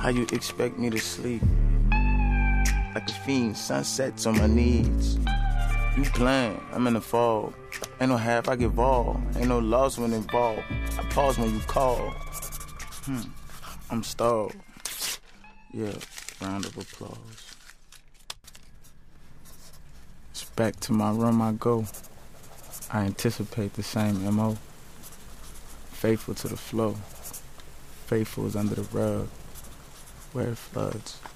How you expect me to sleep? Like a fiend, sunsets on my knees. You playing, I'm in the fog. Ain't no half, I give all. Ain't no loss when involved. I pause when you call. I'm stalled. Yeah, round of applause. It's back to my room I go. I anticipate the same MO. Faithful to the flow. Faithful is under the rug where it floods.